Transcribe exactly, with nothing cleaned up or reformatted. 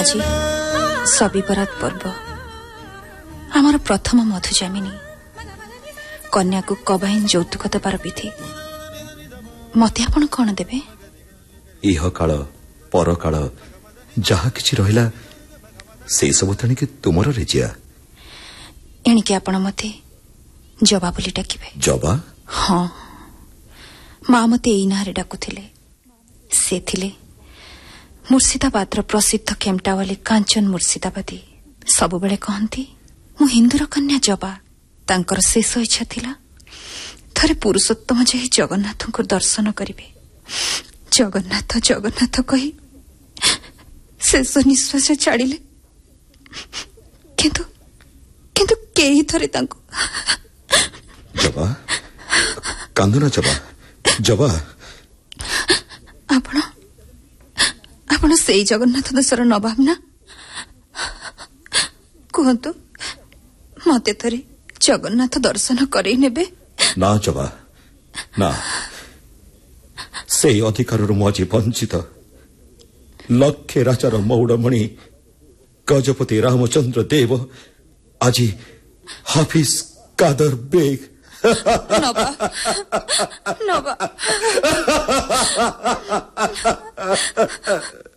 आज सबी बरात पर्व आमर प्रथम मधुजामिनी कन्या को कबाइन यौतुक देवार विधि मते आपण कौन देबे? इह काल पर काल जहा किछि रहिला से सब तणिके तुमर रेजिया एणिके आपण मते जबा बोली डाकिबे। जबा? हाँ, माँ मते एई नारे डाकुथिले। से थिले मुर्शिदाबाद प्रसिद्ध खेमटावाली कांचन मुर्शिदाबादी। सबु बेले कहंती मु हिंदूर कन्या जबा। तांकर शेष इच्छा थिला थरे पुरुषोत्तम जही जगन्नाथ को दर्शन करिवे। जगन्नाथ जगन्नाथ कही शेष निश्वास छाड़िले किंतु किंतु केही थरे तांको जबा कांदुना जबा जबा आपण आपण सेई जगन्नाथ देशर नवाब ना? कहतु मते थरे जगन्नाथ दर्शन करे नेबे? ना जबा ना, से अधिकार मजी वंचित लक्षे राजार मौड़मणि गजपति रामचंद्र देव आज हाफिज कादर बेग नबा नबा